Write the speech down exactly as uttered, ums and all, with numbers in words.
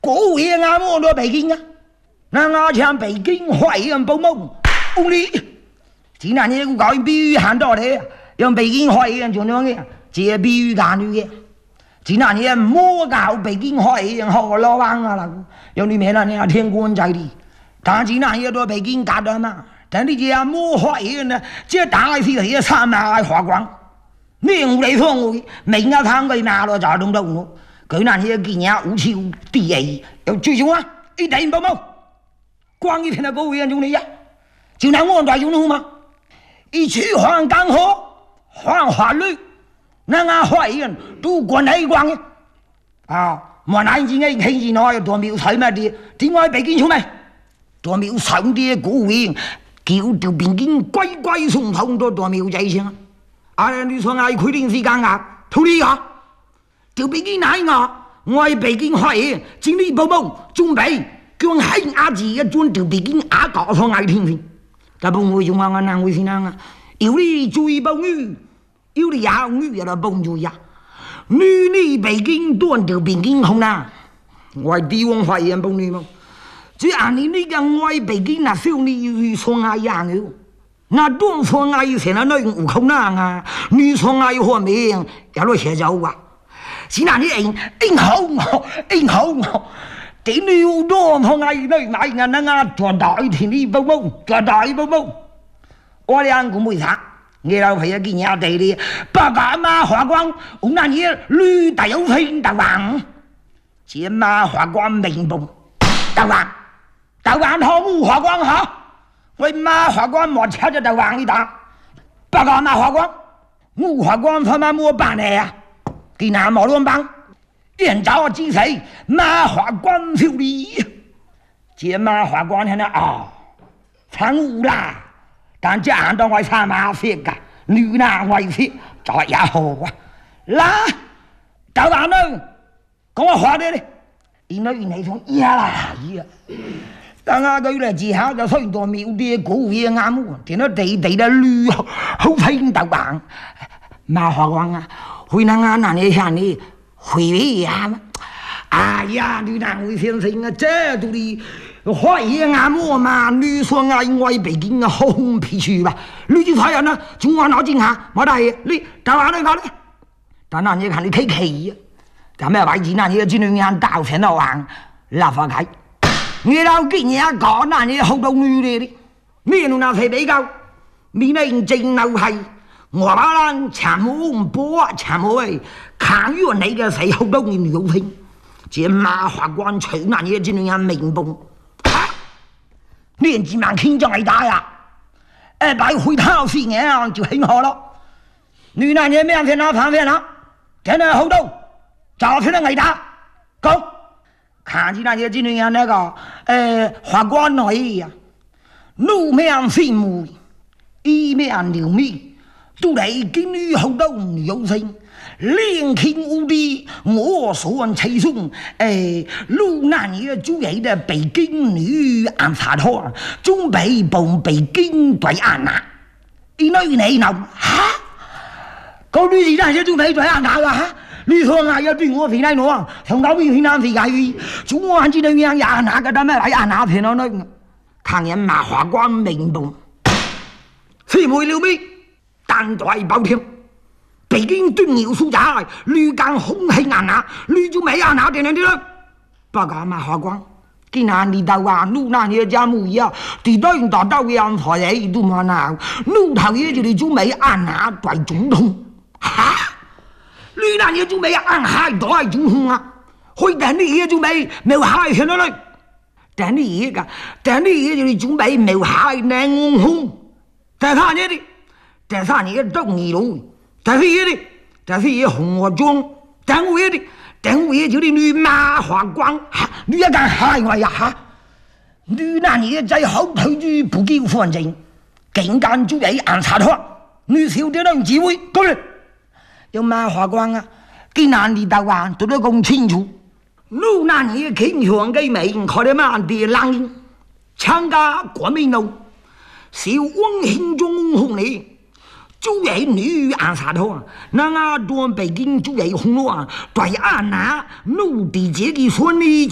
国会俺莫到北京啊，那俺像北京坏人不梦，屋里，今年你搞比喻喊到的，让北京坏人就那个，这比喻干女的，今年你莫搞北京坏人好老王啊啦，有你没那你天官在的，但今年也到北京干的嘛，但你这莫坏人呢，这大是也三万花光，你我来说我，每个堂个拿了找东东咯。佢那些今年无气无地诶，要追求啊！一点不冇，光一天的国务院中的呀，就那我在用吗？一去换干活，换法律，那俺坏人都管内光的啊！莫南京嘅天气呢，多苗菜乜啲，點解北京出咩？多苗上啲國務院叫條北京乖乖送送到多苗仔先啊！啊，你說嗌佢定時間啊？土地啊！就北京哪個？我喺北京開嘢，整理報報，準備叫喺亞字嘅轉條北京亞搞上嚟聽聽。但報會用啊，我難會先啊！有你注意報語，有你有語有得報注意啊！你你北京轉條北京紅啦，我係地方開嘢報你冇。只按你呢個我喺北京那少你上嚟樣嘅。那東方嗌成日內悟空啦啊，女方嗌方面有落寫走啊！是那你應應好我，應好我，點你好多方嗌內買人啊啊，做大田呢包包，做大包包，我兩個妹啥？你老婆一見人地哩，不過嘛華光，我那你綠大有飛大王，這嘛華光明報大王，大王好華光好。為嘛華光莫車就大王一打，不過嘛華光，我華光他媽冇辦嚟啊！佢那冇亂幫，人找我知死，嘛華光少理，這嘛華光喺那哦，產物啦，但這行到我參馬色噶，女那為色就也好啊！啦，大王呢，講我話你咧，原來原來從一啦一啊！但係佢咧自考就雖然妙啲古嘢啱喎，見到地地咧綠好拼大王，馬華光啊，會能啊嗱你睇你會呀？哎呀，你嗱會先生啊，這都你壞嘢啱喎嘛，你說嗌我喺北京啊紅皮書吧，你就睇人啦，中華腦筋下冇得嘢，你大王你講咧，但係你看你 K K 啊，咁咩位置嗱你只能人道歉到王立法開。你老見人講嗱，你好到女嚟的，咩弄那肥比較，你那正路係我話啦，全部唔波，全部係看於你嘅死好到你有聽，這馬華光取那嘢只能人明報，年紀萬傾就係大呀，誒擺回頭先嘅就很好咯，你那嘢咩先啦，反面啦，真係好到，就出嚟捱打，講。看起那些今年那個呃華光內呀，路面飛木，一面流米，都嚟經女好多有聲，連傾無地，我所吹送，誒路那嘢主要的北京女暗殺團，準備幫北京對岸啊！你那你諗哈？嗰女子那些準備對岸啊哈？你說我要對我非來喏，從到邊非南非界，中國還記得樣呀哪個他們來呀哪片了呢？看人馬華光明報，飛梅流米，單在包天，北京對牛蘇家，綠江紅黑眼哪，綠就沒呀哪點點點了。不過馬華光，既然你到啊，路那嘢家母呀，地到人到到樣台嘢都冇哪，路頭嘢就你就沒呀哪對總統，哈？你那嘢做咩按下都係總統啊？去但你嘢做咩冇下上嚟？但你嘢噶，但你嘢就你做咩冇下難紅？但係嘢啲，但係嘢中意咯。但係嘢啲，但係嘢紅我裝，但係嘢啲，但係嘢就你女馬華光，你一間海外呀嚇，你那嘢在後頭就不叫反正，竟敢做嘢暗殺佢，你少啲都唔智慧，過嚟。有馬華光啊，既然你到啊，都都咁清楚。路那你傾向嘅名，佢哋乜啲人參加國民黨，是溫馨中紅你，做嘢女暗殺佢，那啊當北京做嘢紅咯，對岸啊，路地這個順利。